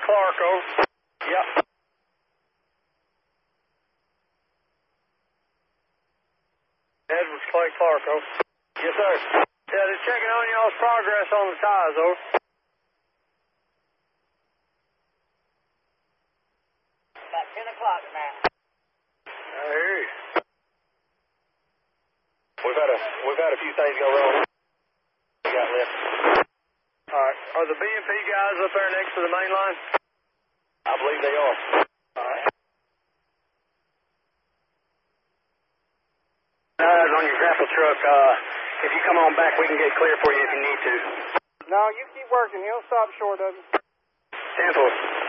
Clark, over. Yep. Edwards Clay Clark, over. Yes, sir. Yeah, just checking on y'all's progress on the ties, over. About 10 o'clock now. I hear you. We've had a few things go wrong. We got left. All right. Are the BMP guys up there next to the main line? I believe they are. All right. On your grapple truck, if you come on back, we can get clear for you if you need to. No, you keep working. He'll stop short of you. 10-4.